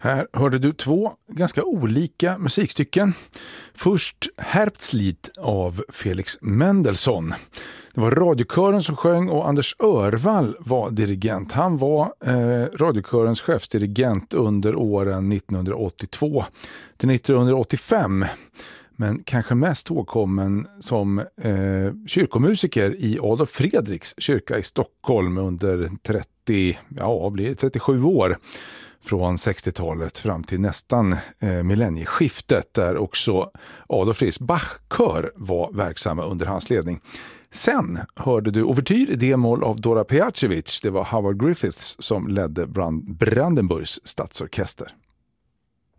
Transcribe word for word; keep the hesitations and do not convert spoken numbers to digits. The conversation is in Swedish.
Här hörde du två ganska olika musikstycken. Först Herbstlied av Felix Mendelssohn. Det var radiokören som sjöng och Anders Örvall var dirigent. Han var eh, radiokörens chefsdirigent under åren nittonhundraåttiotvå till nittonhundraåttiofem. Men kanske mest ihågkommen som eh, kyrkomusiker i Adolf Fredriks kyrka i Stockholm under trettio, ja, blir det trettiosju år. Från sextiotalet fram till nästan eh, millennieskiftet, där också Adolf Fredriks Bachkör var verksamma under hans ledning. Sen hörde du Overtyr i D-moll av Dora Pejacevic. Det var Howard Griffiths som ledde Brand- Brandenburgs stadsorkester.